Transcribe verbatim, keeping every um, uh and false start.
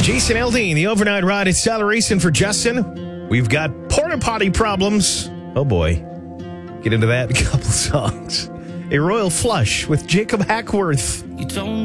Jason Aldean, the overnight ride at Salaryson for Justin. We've got porta potty problems. Oh boy. Get into that in a couple songs. A royal flush with Jacob Hackworth. You don't